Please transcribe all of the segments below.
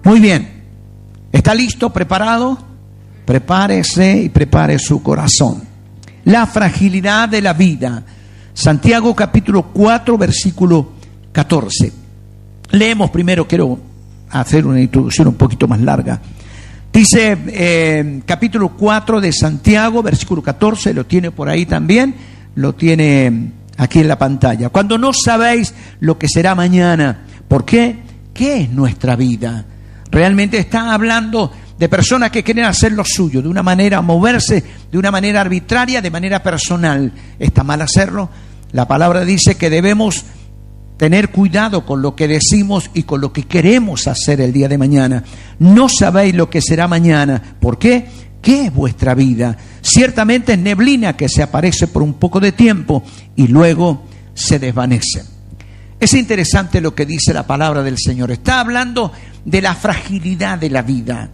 Muy bien. ¿Está listo? ¿Preparado? Prepárese y prepare su corazón. La fragilidad de la vida. Santiago capítulo 4, versículo 14. Leemos primero, quiero hacer una introducción un poquito más larga. Dice capítulo 4 de Santiago, versículo 14, lo tiene por ahí también, lo tiene aquí en la pantalla. Cuando no sabéis lo que será mañana, ¿por qué? ¿Qué es nuestra vida? Realmente está hablando de personas que quieren hacer lo suyo, de una manera, moverse de una manera arbitraria, de manera personal. ¿Está mal hacerlo? La palabra dice que debemos tener cuidado con lo que decimos y con lo que queremos hacer el día de mañana. No sabéis lo que será mañana. ¿Por qué? ¿Qué es vuestra vida? Ciertamente es neblina que se aparece por un poco de tiempo y luego se desvanece. Es interesante lo que dice la palabra del Señor. Está hablando de la fragilidad de la vida.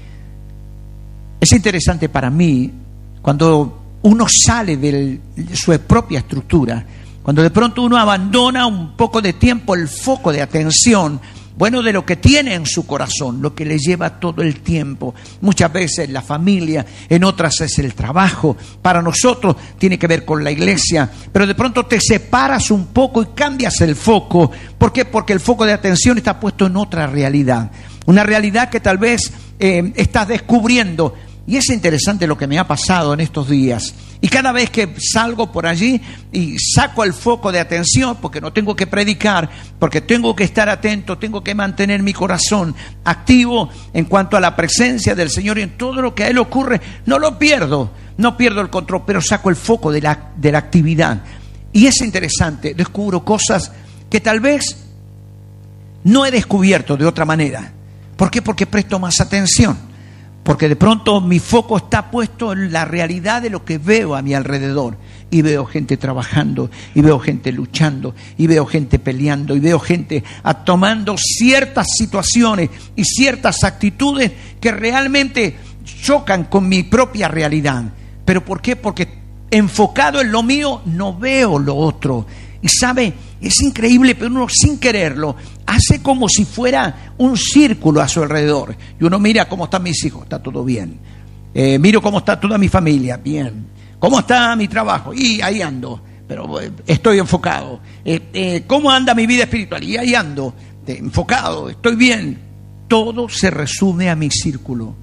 Es interesante para mí cuando uno sale de su propia estructura, cuando de pronto uno abandona un poco de tiempo el foco de atención, bueno, de lo que tiene en su corazón, lo que le lleva todo el tiempo. Muchas veces la familia, en otras es el trabajo. Para nosotros tiene que ver con la iglesia. Pero de pronto te separas un poco y cambias el foco. ¿Por qué? Porque el foco de atención está puesto en otra realidad. Una realidad que tal vez estás descubriendo. Y es interesante lo que me ha pasado en estos días. Y cada vez que salgo por allí y saco el foco de atención, porque no tengo que predicar, porque tengo que estar atento, tengo que mantener mi corazón activo en cuanto a la presencia del Señor y en todo lo que a Él ocurre, no lo pierdo, no pierdo el control, pero saco el foco de la actividad. Y es interesante, descubro cosas que tal vez no he descubierto de otra manera. ¿Por qué? Porque presto más atención. Porque de pronto mi foco está puesto en la realidad de lo que veo a mi alrededor. Y veo gente trabajando, y veo gente luchando, y veo gente peleando, y veo gente tomando ciertas situaciones y ciertas actitudes que realmente chocan con mi propia realidad. ¿Pero por qué? Porque enfocado en lo mío no veo lo otro. Y sabe, es increíble, pero uno sin quererlo hace como si fuera un círculo a su alrededor. Y uno mira cómo están mis hijos, está todo bien. Miro cómo está toda mi familia, bien. ¿Cómo está mi trabajo? Y ahí ando, pero estoy enfocado. ¿Cómo anda mi vida espiritual? Y ahí ando, enfocado, estoy bien. Todo se resume a mi círculo.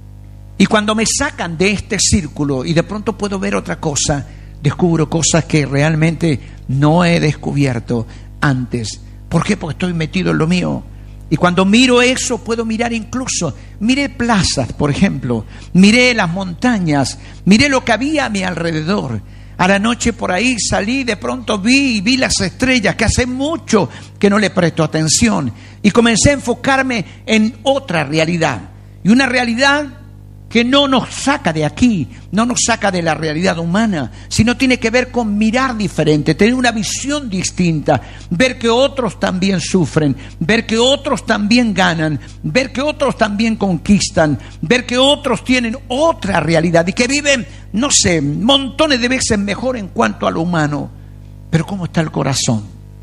Y cuando me sacan de este círculo y de pronto puedo ver otra cosa, descubro cosas que realmente no he descubierto antes. ¿Por qué? Porque estoy metido en lo mío. Y cuando miro eso, puedo mirar incluso, miré plazas, por ejemplo, miré las montañas, miré lo que había a mi alrededor. A la noche por ahí salí, de pronto vi las estrellas, que hace mucho que no le presto atención. Y comencé a enfocarme en otra realidad. Y una realidad que no nos saca de aquí, no nos saca de la realidad humana, sino tiene que ver con mirar diferente, tener una visión distinta, ver que otros también sufren, ver que otros también ganan, ver que otros también conquistan, ver que otros tienen otra realidad y que viven, no sé, montones de veces mejor en cuanto a lo humano. Pero ¿cómo está el corazón?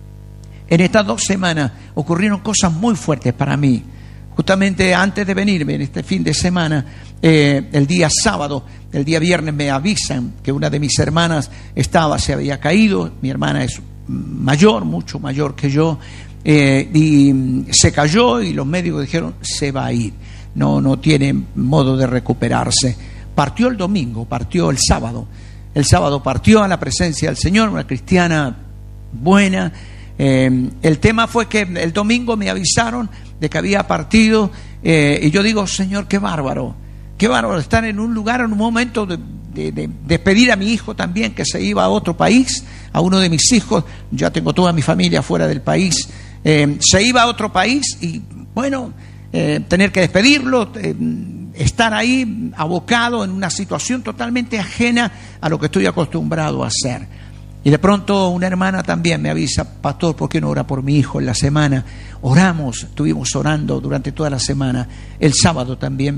En estas 2 semanas ocurrieron cosas muy fuertes para mí. Justamente antes de venirme en este fin de semana, el día sábado, el día viernes me avisan que una de mis hermanas se había caído. Mi hermana es mayor, mucho mayor que yo, y se cayó y los médicos dijeron se va a ir, no tiene modo de recuperarse. Partió el domingo, partió el sábado partió a la presencia del Señor, una cristiana buena. El tema fue que el domingo me avisaron de que había partido, y yo digo, Señor, qué bárbaro estar en un lugar, en un momento de despedir a mi hijo también, que se iba a otro país, a uno de mis hijos. Ya tengo toda mi familia fuera del país, se iba a otro país y bueno, tener que despedirlo, estar ahí abocado en una situación totalmente ajena a lo que estoy acostumbrado a hacer. Y de pronto una hermana también me avisa, pastor, ¿por qué no ora por mi hijo en la semana? Oramos, estuvimos orando durante toda la semana. El sábado también